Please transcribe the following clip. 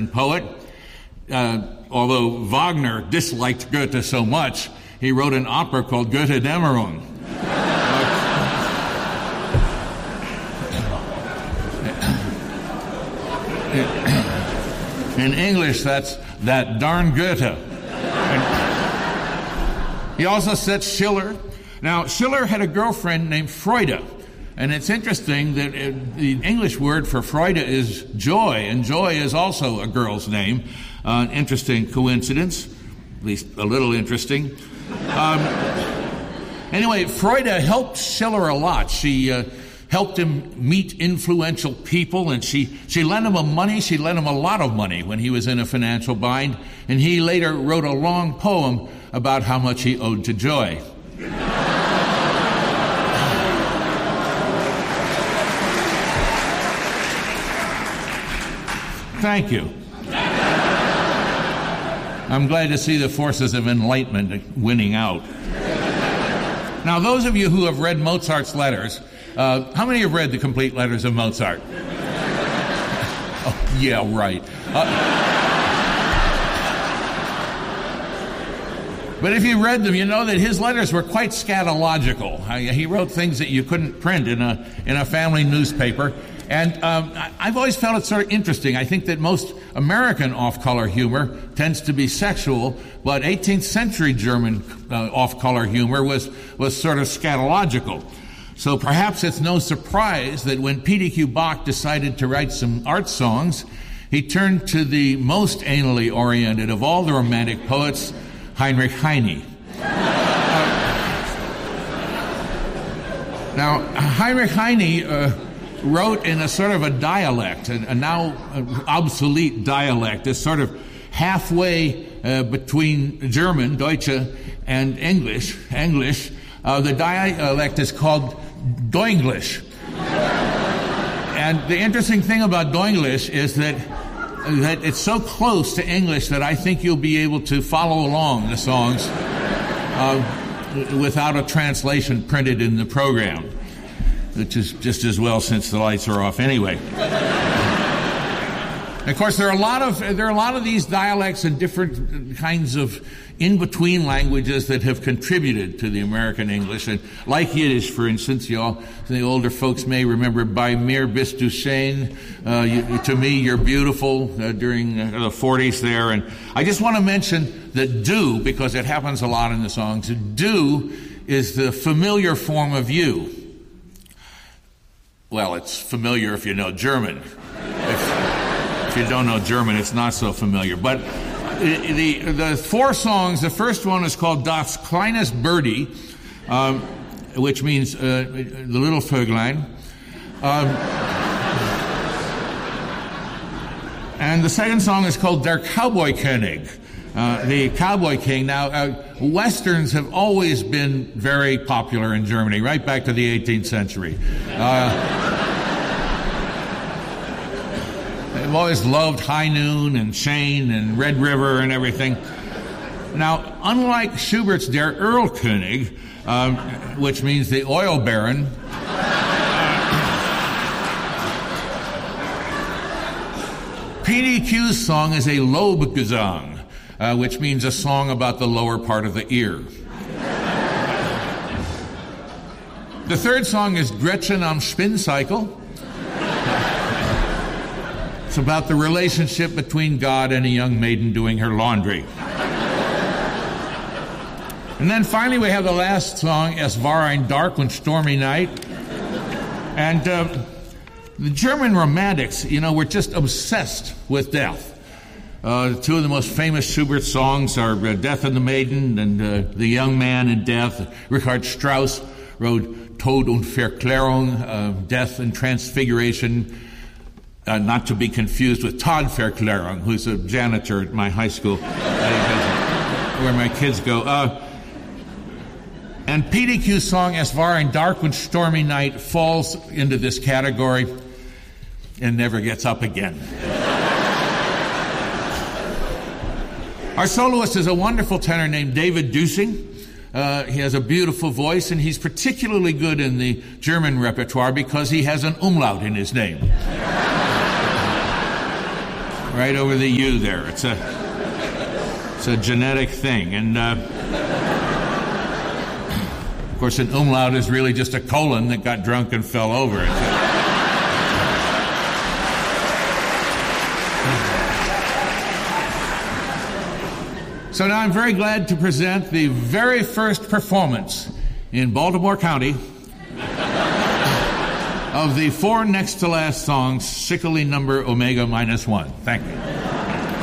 poet. Although Wagner disliked Goethe so much, he wrote an opera called Götterdämmerung. In English, that's that darn Goethe. He also said Schiller. Now, Schiller had a girlfriend named Freude, and it's interesting that the English word for Freude is joy, and joy is also a girl's name. An interesting coincidence, at least a little interesting. Anyway, Freude helped Schiller a lot. She helped him meet influential people, and she lent him money. She lent him a lot of money when he was in a financial bind, and he later wrote a long poem about how much he owed to Joy. Thank you. I'm glad to see the forces of enlightenment winning out. Now, those of you who have read Mozart's letters, how many have read the complete letters of Mozart? Oh, yeah, right. But if you read them, you know that his letters were quite scatological. He wrote things that you couldn't print in a family newspaper. And I've always found it sort of interesting. I think that most American off-color humor tends to be sexual, but 18th century German off-color humor was sort of scatological. So perhaps it's no surprise that when P.D.Q. Bach decided to write some art songs, he turned to the most anally oriented of all the Romantic poets, Heinrich Heine. Now, Heinrich Heine wrote in a sort of a dialect, a now obsolete dialect, a sort of halfway between German, Deutsche, and English. The dialect is called Doenglish. And the interesting thing about Doenglish is that it's so close to English that I think you'll be able to follow along the songs without a translation printed in the program, which is just as well since the lights are off anyway. Of course, there are a lot of these dialects and different kinds of in-between languages that have contributed to the American English. And like Yiddish, for instance, the older folks may remember "Bei mir bist du schön," to me, you're beautiful, during the 40s there. And I just want to mention that "du," because it happens a lot in the songs. "Du" is the familiar form of "you." Well, it's familiar if you know German. If you don't know German, it's not so familiar. But the four songs, the first one is called Das kleines Birdie, which means the little Vöglein. And the second song is called Der Cowboy-König, the Cowboy King. Now, Westerns have always been very popular in Germany, right back to the 18th century. I've always loved High Noon and Shane and Red River and everything. Now, unlike Schubert's Der Erlkönig, which means the oil baron, PDQ's song is a Lobgesang, which means a song about the lower part of the ear. The third song is Gretchen am Spinncycle. It's about the relationship between God and a young maiden doing her laundry. And then finally we have the last song, Es war ein dark und stormy night. And the German romantics, were just obsessed with death. Two of the most famous Schubert songs are Death and the Maiden and The Young Man and Death. Richard Strauss wrote Tod und Verklärung, Death and Transfiguration. Not to be confused with Todd Verklärung, who's a janitor at my high school, where my kids go. And PDQ's song, Es war ein dark und stormy night, falls into this category and never gets up again. Our soloist is a wonderful tenor named David Dusing. He has a beautiful voice, and he's particularly good in the German repertoire because he has an umlaut in his name. right over the U there. It's a genetic thing. And, of course, an umlaut is really just a colon that got drunk and fell over. So now I'm very glad to present the very first performance in Baltimore County of the 4 next to last songs, Shikali number Omega -1. Thank you.